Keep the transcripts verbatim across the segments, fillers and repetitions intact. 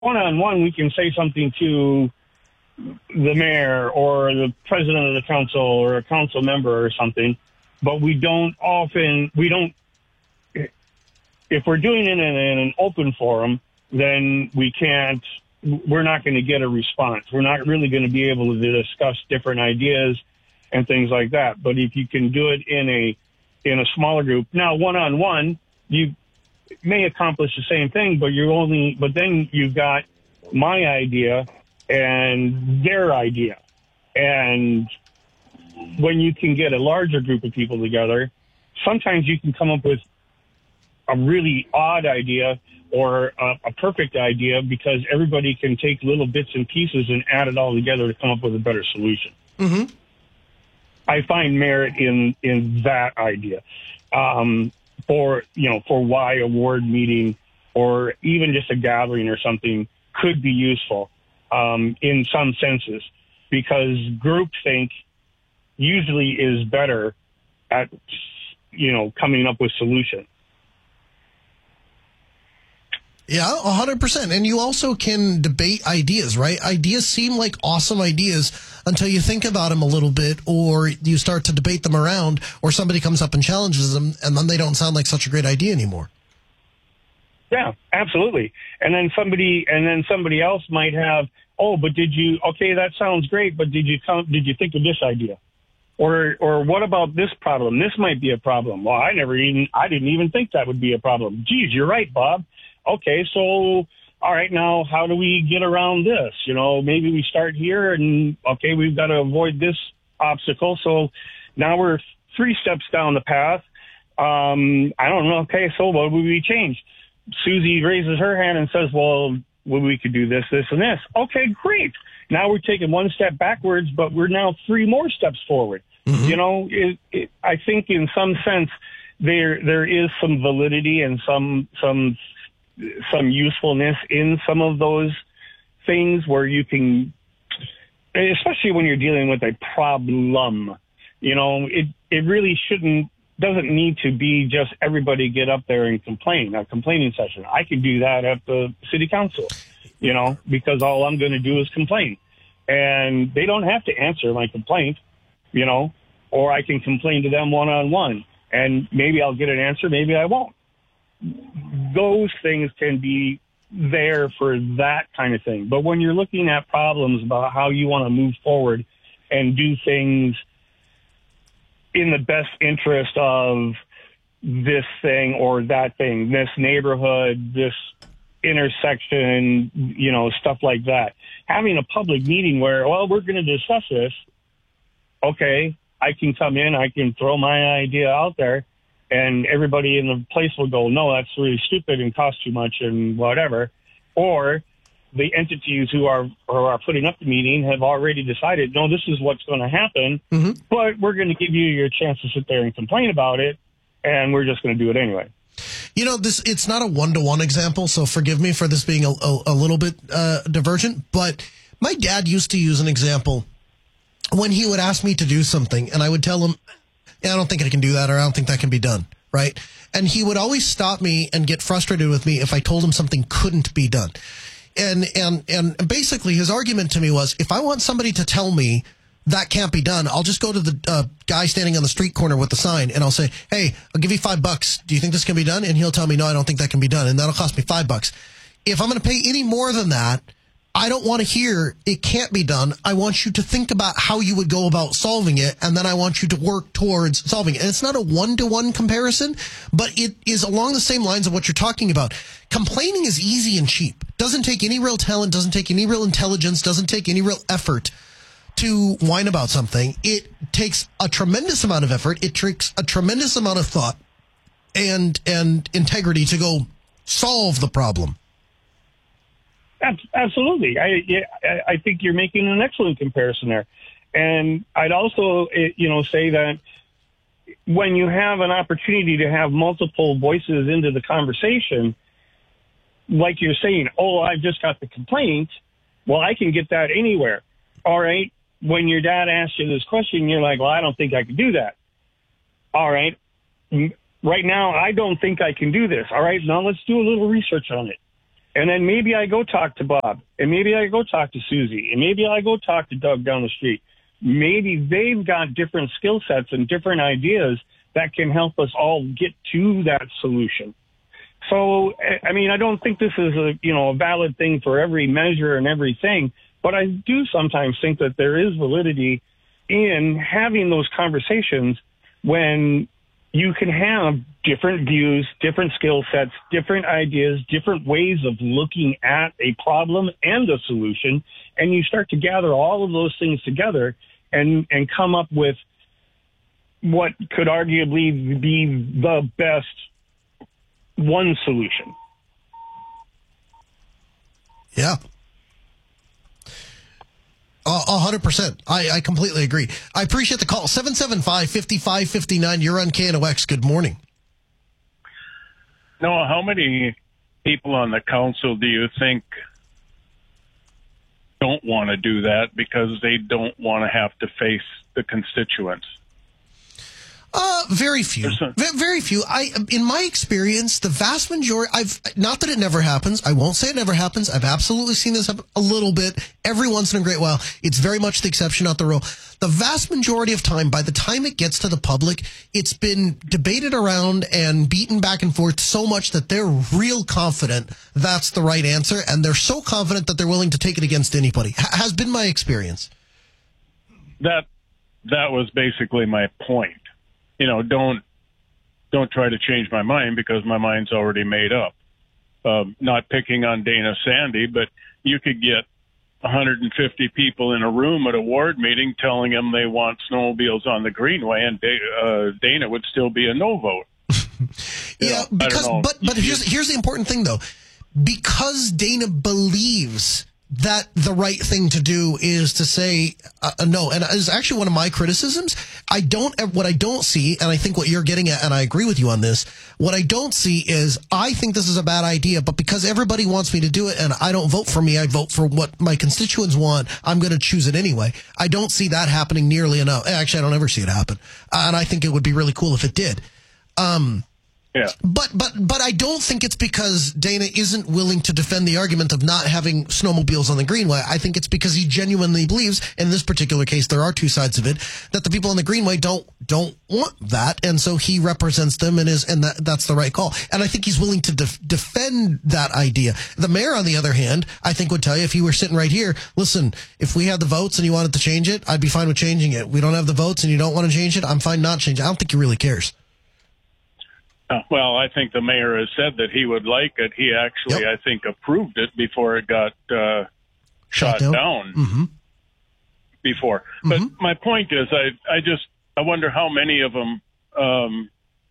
one-on-one, we can say something to the mayor or the president of the council or a council member or something, but we don't often, we don't, if we're doing it in, in an open forum, then we can't, we're not going to get a response. We're not really going to be able to discuss different ideas and things like that. But if you can do it in a, in a smaller group, now one-on-one, you may accomplish the same thing, but you're only, but then you've got my idea and their idea. And when you can get a larger group of people together, sometimes you can come up with a really odd idea or a, a perfect idea because everybody can take little bits and pieces and add it all together to come up with a better solution. Mm-hmm. I find merit in, in that idea. Um, for, you know, for why a ward meeting or even just a gathering or something could be useful, um, in some senses, because groupthink usually is better at, you know, coming up with solutions. Yeah, one hundred percent. And you also can debate ideas, right? Ideas seem like awesome ideas until you think about them a little bit, or you start to debate them around, or somebody comes up and challenges them, and then they don't sound like such a great idea anymore. Yeah, absolutely. And then somebody, and then somebody else might have, oh, but did you, okay, that sounds great, but did you come, did you think of this idea? Or, or what about this problem? This might be a problem. Well, I never even, I didn't even think that would be a problem. Geez, you're right, Bob. Okay, so, all right, now how do we get around this? You know, maybe we start here and, okay, we've got to avoid this obstacle. So now we're three steps down the path. Um, I don't know. Okay, so what would we change? Susie raises her hand and says, well, well, we could do this, this, and this. Okay, great. Now we're taking one step backwards, but we're now three more steps forward. Mm-hmm. You know, it, it, I think in some sense there there is some validity and some some some usefulness in some of those things where you can, especially when you're dealing with a problem, you know, it, it really shouldn't, doesn't need to be just everybody get up there and complain, a complaining session. I could do that at the city council, you know, because all I'm going to do is complain. And they don't have to answer my complaint, you know, or I can complain to them one-on-one. And maybe I'll get an answer, maybe I won't. Those things can be there for that kind of thing. But when you're looking at problems about how you want to move forward and do things in the best interest of this thing or that thing, this neighborhood, this intersection, you know, stuff like that, having a public meeting where, well, we're going to discuss this. Okay, I can come in, I can throw my idea out there, and everybody in the place will go, no, that's really stupid and costs too much and whatever. Or the entities who are who are putting up the meeting have already decided, no, this is what's going to happen, mm-hmm. but we're going to give you your chance to sit there and complain about it, and we're just going to do it anyway. You know, this it's not a one-to-one example, so forgive me for this being a, a, a little bit uh, divergent, but my dad used to use an example when he would ask me to do something, and I would tell him, yeah, I don't think I can do that, or I don't think that can be done, right? And he would always stop me and get frustrated with me if I told him something couldn't be done. And and and basically his argument to me was, if I want somebody to tell me that can't be done, I'll just go to the uh, guy standing on the street corner with the sign, and I'll say, hey, I'll give you five bucks. Do you think this can be done? And he'll tell me, no, I don't think that can be done, and that'll cost me five bucks. If I'm going to pay any more than that, I don't want to hear it can't be done. I want you to think about how you would go about solving it, and then I want you to work towards solving it. And it's not a one-to-one comparison, but it is along the same lines of what you're talking about. Complaining is easy and cheap. Doesn't take any real talent, doesn't take any real intelligence, doesn't take any real effort to whine about something. It takes a tremendous amount of effort. It takes a tremendous amount of thought and and integrity to go solve the problem. Absolutely. I I think you're making an excellent comparison there. And I'd also, you know, say that when you have an opportunity to have multiple voices into the conversation, like you're saying, oh, I've just got the complaint. Well, I can get that anywhere. All right. When your dad asks you this question, you're like, well, I don't think I can do that. All right. Right now, I don't think I can do this. All right. Now let's do a little research on it. And then maybe I go talk to Bob, and maybe I go talk to Susie, and maybe I go talk to Doug down the street. Maybe they've got different skill sets and different ideas that can help us all get to that solution. So, I mean, I don't think this is a, you know, a valid thing for every measure and everything, but I do sometimes think that there is validity in having those conversations when you can have different views, different skill sets, different ideas, different ways of looking at a problem and a solution, and you start to gather all of those things together and, and come up with what could arguably be the best one solution. Yeah. A hundred percent. I, I completely agree. I appreciate the call. seven seven five, five five five nine. You're on K N O X. Good morning. Noah, how many people on the council do you think don't want to do that because they don't want to have to face the constituents? Uh, very few. V- very few. I, in my experience, the vast majority, I've, not that it never happens. I won't say it never happens. I've absolutely seen this happen a little bit every once in a great while. It's very much the exception, not the rule. The vast majority of time, by the time it gets to the public, it's been debated around and beaten back and forth so much that they're real confident that's the right answer. And they're so confident that they're willing to take it against anybody. H- has been my experience. That, that was basically my point. You know, don't don't try to change my mind because my mind's already made up. Um, not picking on Dana Sandy, but you could get one hundred fifty people in a room at a ward meeting telling them they want snowmobiles on the Greenway, and uh, Dana would still be a no vote. Yeah, know, because but but here's here's the important thing though, because Dana believes that the right thing to do is to say uh, no. And it's actually one of my criticisms. I don't, what I don't see, and I think what you're getting at, and I agree with you on this, what I don't see is I think this is a bad idea, but because everybody wants me to do it and I don't vote for me, I vote for what my constituents want, I'm going to choose it anyway. I don't see that happening nearly enough. Actually, I don't ever see it happen. Uh, and I think it would be really cool if it did. Um, Yeah. But but but I don't think it's because Dana isn't willing to defend the argument of not having snowmobiles on the Greenway. I think it's because he genuinely believes, in this particular case, there are two sides of it, that the people on the Greenway don't don't want that, and so he represents them and is and that that's the right call. And I think he's willing to def- defend that idea. The mayor, on the other hand, I think would tell you if he were sitting right here, listen, if we had the votes and you wanted to change it, I'd be fine with changing it. We don't have the votes and you don't want to change it, I'm fine not changing it. I don't think he really cares. Well, I think the mayor has said that he would like it. He actually, yep. I think, approved it before it got uh, shot, shot down, down mm-hmm. before. Mm-hmm. But my point is, I, I just, I wonder how many of them, um,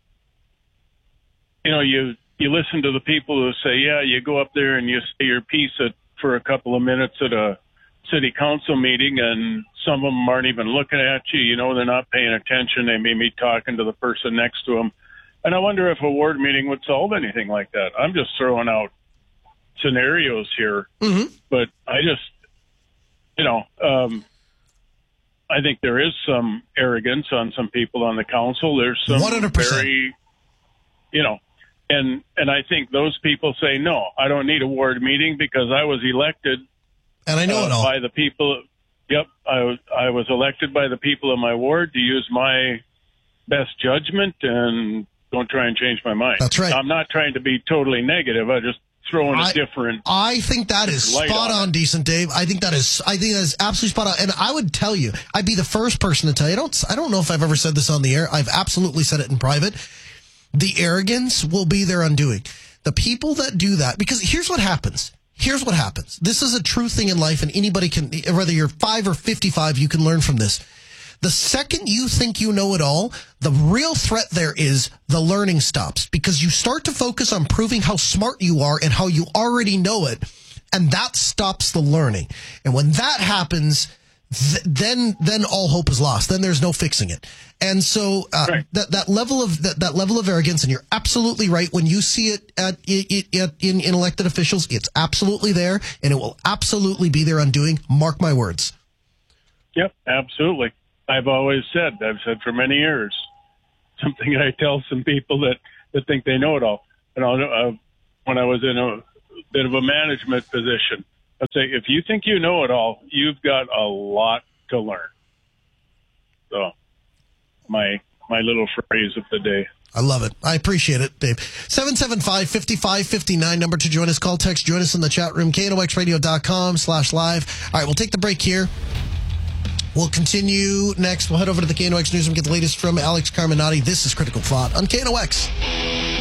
you know, you, you listen to the people who say, yeah, you go up there and you say your piece at, for a couple of minutes at a city council meeting, and some of them aren't even looking at you. You know, they're not paying attention. They may be talking to the person next to them. And I wonder if a ward meeting would solve anything like that. I'm just throwing out scenarios here, mm-hmm. but I just, you know, um, I think there is some arrogance on some people on the council. There's some one hundred percent. Very, you know, and and I think those people say, no, I don't need a ward meeting because I was elected, and I know uh, it all by the people. Yep, I was I was elected by the people of my ward to use my best judgment and. Don't try and change my mind. That's right. I'm not trying to be totally negative. I just throw in a I, different. I think that is spot on, on decent Dave. I think that is. I think that is absolutely spot on. And I would tell you, I'd be the first person to tell you. I don't. I don't know if I've ever said this on the air. I've absolutely said it in private. The arrogance will be their undoing. The people that do that, because here's what happens. Here's what happens. This is a true thing in life, and anybody can, whether you're five or fifty-five, you can learn from this. The second you think you know it all, the real threat there is the learning stops, because you start to focus on proving how smart you are and how you already know it, and that stops the learning. And when that happens, th- then then all hope is lost. Then there's no fixing it. And so uh, right. that that level of that, that level of arrogance, and you're absolutely right. When you see it at, it, it, in, in elected officials, it's absolutely there, and it will absolutely be their undoing. Mark my words. Yep, absolutely. I've always said, I've said for many years, something I tell some people that, that think they know it all. And I'll, uh, when I was in a bit of a management position. I'd say if you think you know it all, you've got a lot to learn. So, my my little phrase of the day. I love it. I appreciate it, Dave. seven seven five, five five five nine, number to join us. Call, text, join us in the chat room, K N O X radio dot com slash live. All right, we'll take the break here. We'll continue next. We'll head over to the K N O X newsroom, get the latest from Alex Carminati. This is Critical Thought on K N O X.